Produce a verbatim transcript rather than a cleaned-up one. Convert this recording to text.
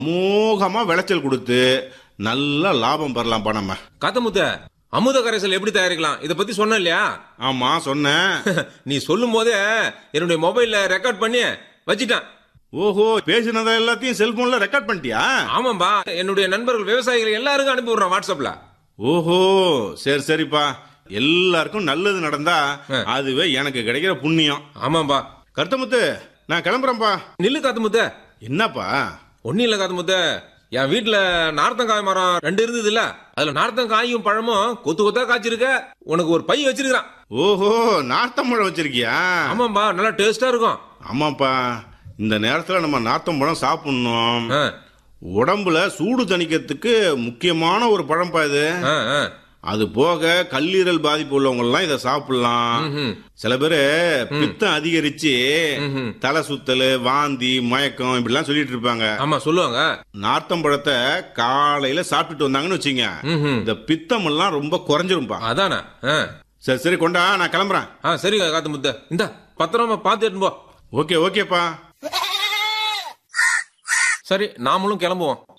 மோகமா விளைச்சல் கொடுத்து நல்ல லாபம் பெறலாம்ப்பா நம்ம. காத்தமுத்த, அமுத கரைசல் எப்படி தயாரிக்கலாம் இத பத்தி சொன்ன இல்லையா? ஆமா சொன்னேன். நீ சொல்லும் போதே என்னுடைய மொபைல்ல ரெக்கார்ட் பண்ணி வச்சிட்டான். ஓஹோ, பேசினதை எல்லாத்தையும் செல்போன்ல ரெக்கார்ட் பண்ணிட்டியா? ஆமாம்பா, என்னுடைய நண்பர்கள் விவசாயிகள் எல்லாருக்கும் அனுப்பி விடுறான் வாட்ஸ்அப்ல. ஓஹோ, சரி சரிப்பா. எல்லாருக்கும் நல்லது நடந்தா அதுவே எனக்கு கிடைக்கிற புண்ணியம். ஆமாம்பா. கருத்தமுத்து, நான் கிளம்புறேன்ப்பா. நில்லு காத்தமுத்த. என்னப்பா? ஒன்னும் இல்ல காத்தமுத்த, என் வீட்டுல நார்த்தங்காய் மரம் ரெண்டு இருந்தது இல்ல, அதுல நார்த்தங்காயும் பழமும் கொத்து கொத்தா காய்ச்சிருக்க. உனக்கு ஒரு பை வச்சிருக்கான். ஓஹோ, நார்த்தம்பழம் வச்சிருக்கியா? ஆமாம்பா, நல்லா டேஸ்டா இருக்கும். ஆமாப்பா, இந்த நேரத்துல நம்ம நார்த்தம்பழம் சாப்பிடணும். ஆ, உடம்புல சூடு தணிக்கிறதுக்கு முக்கியமான ஒரு பழம்பா இது. ஆ, ஆ. அது போக கல்லீரல் பாதிப்பு உள்ளவங்க எல்லாம் இதை சாப்பிடலாம். ம்ஹும். சில பேரு பித்தம் அதிகரிச்சு ம்ஹும். தலை சுத்தல், வாந்தி, மயக்கம் இப்படிலாம் சொல்லிட்டு இருப்பாங்க. ஆமா சொல்லுவாங்க. நார்த்தம்பழத்தை காலையில சாப்பிட்டுட்டு வந்தாங்கன்னு வச்சுங்க, ம்ஹும். இந்த பித்தம் எல்லாம் ரொம்ப குறைஞ்சிரும்பா. அதானே. ஆ. சரி சரி, கொண்டா, நான் கிளம்புறேன். ஆ, சரி காத்தமுத்த, இந்த பத்திரமா பாத்து எடுத்து போ. ஓகே ஓகேப்பா. சரி, நாமளும் கிளம்புவோம்.